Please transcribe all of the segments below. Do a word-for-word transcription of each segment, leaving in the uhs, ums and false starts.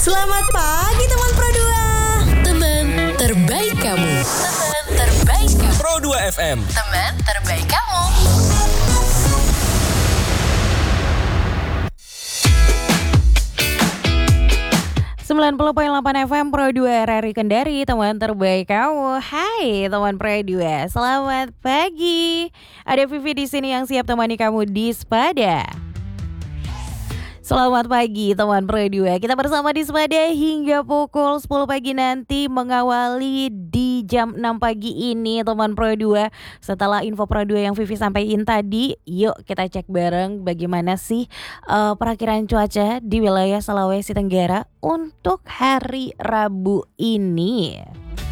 Selamat pagi teman Pro dua. Teman terbaik kamu. Teman terbaik kamu. Pro dua F M. Teman terbaik kamu. sembilan puluh koma delapan F M Pro dua R R I Kendari, teman terbaik kamu. Hai teman Pro dua, selamat pagi. Ada Vivi di sini yang siap temani kamu di Spada. Selamat pagi teman Pro dua. Kita bersama di Spada hingga pukul sepuluh pagi nanti, mengawali di jam enam pagi ini teman Pro dua. Setelah info Pro dua yang Vivi sampaikan tadi, yuk kita cek bareng bagaimana sih uh, perakiraan cuaca di wilayah Sulawesi Tenggara untuk hari Rabu ini.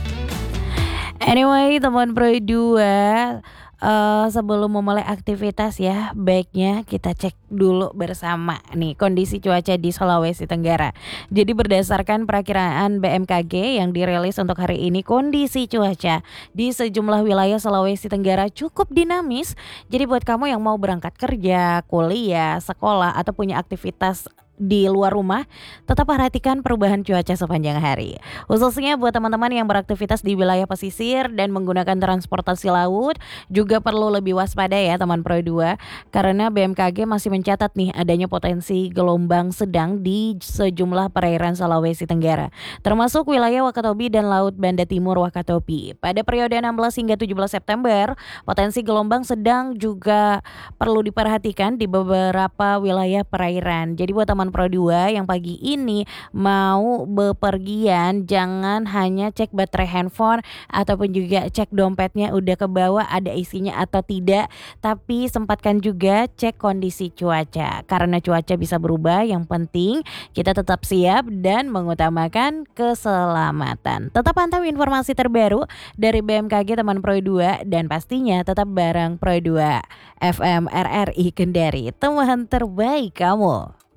Anyway teman Pro dua, Uh, sebelum memulai aktivitas ya, baiknya kita cek dulu bersama nih kondisi cuaca di Sulawesi Tenggara. Jadi berdasarkan perakiraan B M K G yang dirilis untuk hari ini, kondisi cuaca di sejumlah wilayah Sulawesi Tenggara cukup dinamis. Jadi buat kamu yang mau berangkat kerja, kuliah, sekolah atau punya aktivitas di luar rumah, tetap perhatikan perubahan cuaca sepanjang hari. Khususnya buat teman-teman yang beraktivitas di wilayah pesisir dan menggunakan transportasi laut, juga perlu lebih waspada ya teman Pro dua, karena B M K G masih mencatat nih adanya potensi gelombang sedang di sejumlah perairan Sulawesi Tenggara, termasuk wilayah Wakatobi dan Laut Banda Timur Wakatobi. Pada periode enam belas hingga tujuh belas September, potensi gelombang sedang juga perlu diperhatikan di beberapa wilayah perairan. Jadi buat teman Pro dua yang pagi ini mau bepergian, jangan hanya cek baterai handphone ataupun juga cek dompetnya udah ke bawah ada isinya atau tidak, tapi sempatkan juga cek kondisi cuaca, karena cuaca bisa berubah. Yang penting kita tetap siap dan mengutamakan keselamatan. Tetap pantau informasi terbaru dari B M K G teman Pro dua, dan pastinya tetap bareng Pro dua F M R R I Kendari, teman terbaik kamu.